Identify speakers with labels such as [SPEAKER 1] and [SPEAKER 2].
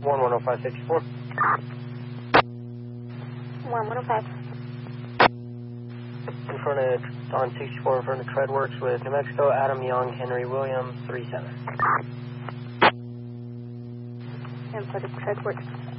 [SPEAKER 1] 10564.
[SPEAKER 2] 1105.
[SPEAKER 1] In front of, on 64 in front of Treadworks with New Mexico, Adam Young, Henry Williams, 37.
[SPEAKER 2] In front of Treadworks.